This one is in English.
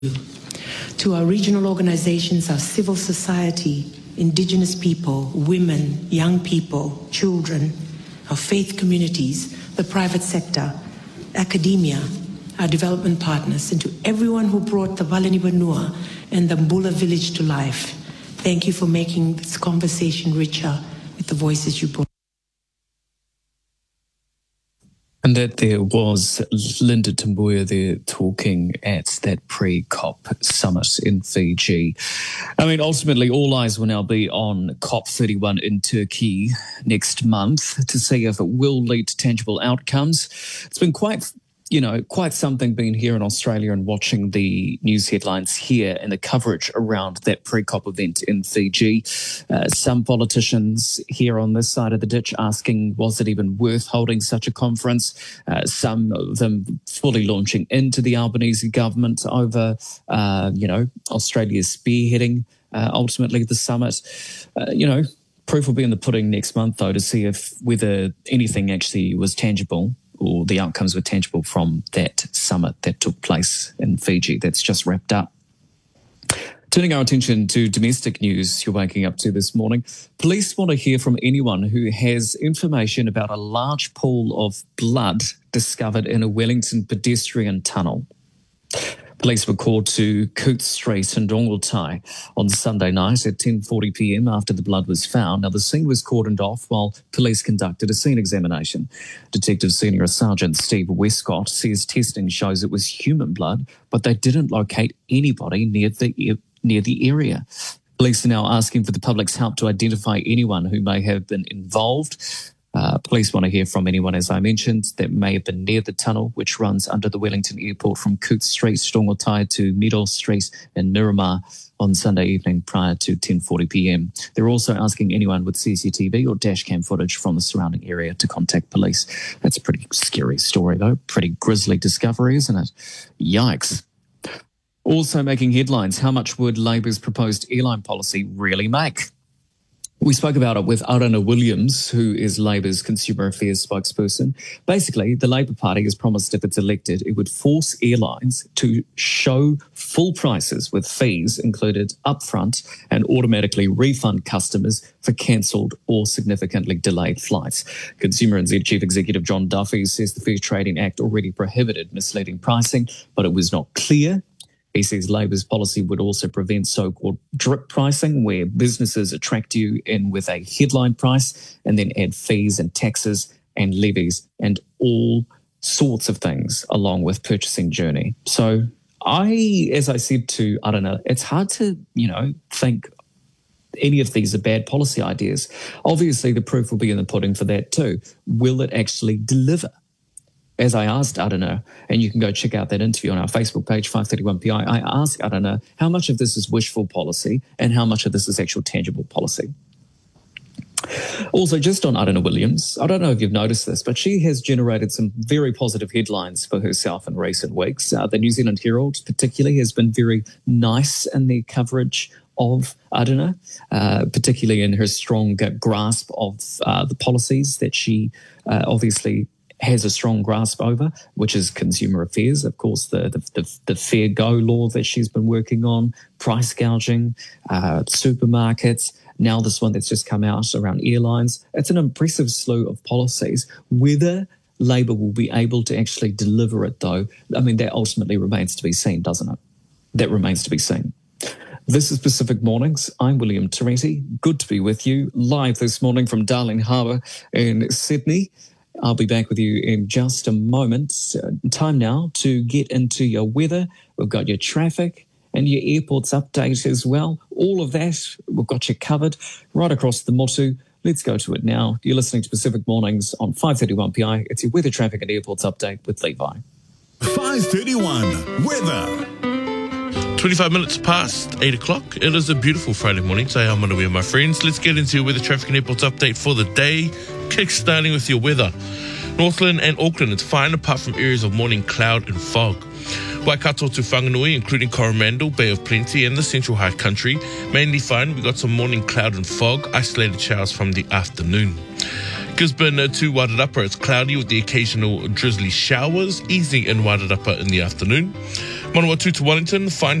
To our regional organizations, our civil society, indigenous people, women, young people, children, our faith communities, the private sector, academia, our development partners, and to everyone who brought the Valenibanua and the Mbula village to life. Thank you for making this conversation richer with the voices you brought. And that there was Linda Tambuya there talking at that pre-COP summit in Fiji. I mean, ultimately, all eyes will now be on COP31 in Turkey next month to see if it will lead to tangible outcomes. It's been quite something being here in Australia and watching the news headlines here and the coverage around that pre-COP event in Fiji. Some politicians here on this side of the ditch asking, was it even worth holding such a conference? Some of them fully launching into the Albanese government over, Australia spearheading ultimately the summit. Proof will be in the pudding next month, though, to see whether anything actually was tangible or the outcomes were tangible from that summit that took place in Fiji that's just wrapped up. Turning our attention to domestic news you're waking up to this morning, police want to hear from anyone who has information about a large pool of blood discovered in a Wellington pedestrian tunnel. Police were called to Coote Street in Rongotai on Sunday night at 10:40pm after the blood was found. Now, the scene was cordoned off while police conducted a scene examination. Detective Senior Sergeant Steve Westcott says testing shows it was human blood, but they didn't locate anybody near the area. Police are now asking for the public's help to identify anyone who may have been involved. Police want to hear from anyone, as I mentioned, that may have been near the tunnel, which runs under the Wellington Airport from Coote Street, Rongotai to Meadow Street in Nirima on Sunday evening prior to 10:40pm. They're also asking anyone with CCTV or dashcam footage from the surrounding area to contact police. That's a pretty scary story, though. Pretty grisly discovery, isn't it? Yikes. Also making headlines, how much would Labour's proposed airline policy really make? We spoke about it with Arana Williams, who is Labour's Consumer Affairs spokesperson. Basically, the Labour Party has promised if it's elected, it would force airlines to show full prices with fees included upfront and automatically refund customers for cancelled or significantly delayed flights. Consumer NZ Chief Executive John Duffy says the Fair Trading Act already prohibited misleading pricing, but it was not clear. He says Labour's policy would also prevent so-called drip pricing, where businesses attract you in with a headline price and then add fees and taxes and levies and all sorts of things along with purchasing journey. So as I said to Arana, it's hard to, think any of these are bad policy ideas. Obviously, the proof will be in the pudding for that too. Will it actually deliver? As I asked Arana, and you can go check out that interview on our Facebook page, 531PI, I asked Arana how much of this is wishful policy and how much of this is actual tangible policy. Also, just on Arana Williams, I don't know if you've noticed this, but she has generated some very positive headlines for herself in recent weeks. The New Zealand Herald particularly has been very nice in their coverage of Arana, particularly in her strong grasp of the policies that she obviously has a strong grasp over, which is consumer affairs, of course, the Fair Go law that she's been working on, price gouging, supermarkets, now this one that's just come out around airlines. It's an impressive slew of policies. Whether Labour will be able to actually deliver it, though, I mean, that ultimately remains to be seen, doesn't it? That remains to be seen. This is Pacific Mornings. I'm William Torretti. Good to be with you live this morning from Darling Harbour in Sydney. I'll be back with you in just a moment. Time now to get into your weather. We've got your traffic and your airports update as well. All of that, we've got you covered right across the motu. Let's go to it now. You're listening to Pacific Mornings on 531PI. It's your weather, traffic and airports update with Levi. 531 weather. 25 minutes past 8 o'clock. It is a beautiful Friday morning. Say I'm going to be with my friends. Let's get into your weather, traffic and airports update for the day. Kick-starting with your weather. Northland and Auckland, it's fine apart from areas of morning cloud and fog. Waikato to Whanganui, including Coromandel, Bay of Plenty and the Central High Country, mainly fine. We got some morning cloud and fog, isolated showers from the afternoon. Gisborne to Wairarapa, it's cloudy with the occasional drizzly showers, easing in Wairarapa in the afternoon. Manawatu to Wellington, fine